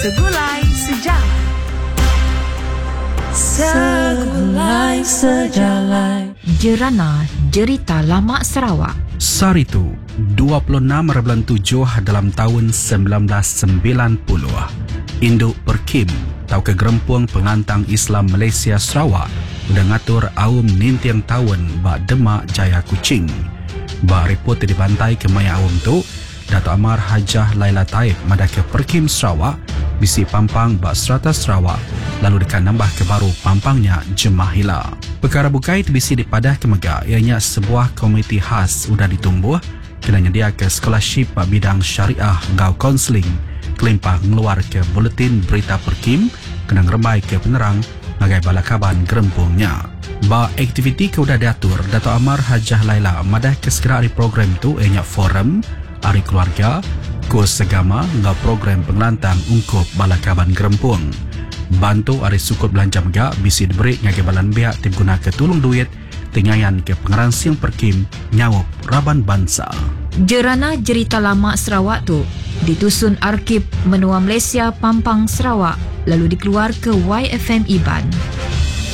Segulai Sejarah. Segulai Sejarah. Jerana Jerita Lama Sarawak. Saritu 26/7 dalam tahun 1990. Induk Perkim atau Kegerempung Pengantang Islam Malaysia Sarawak mengatur awam nintiang tahun bak Demak Jaya Kuching. Bak report dibantai ke maya awam tu, Dato' Amar Hajah Laila Taib madake Perkim Sarawak bisi pampang bak serata Sarawak lalu dekan nambah ke baru pampangnya Jemaah Hila. Perkara bukai bisi dipadah ke Megak ianya sebuah komiti khas sudah ditumbuh kena nyedia ke scholarship bak bidang syariah ngau konseling kelimpah ngeluar ke buletin berita Perkim kena ngerembai ke penerang ngagai balakaban gerempungnya. Ba aktiviti ke udah diatur Dato' Amar Hajah Laila madah ke segera hari program tu ianya forum hari keluarga kurs agama ngau program pengelantang ungkup balakaban gerempung. Bantu hari sukut belanja megak bisi diberi ngagai balan biak tim guna ke tulung duit tengayan ke pengeransiang Perkim nyawup Raban Bangsa. Jerana Jerita Lama Sarawak tu ditusun Arkib Menua Malaysia Pampang Sarawak lalu dikeluar ke YFM Iban.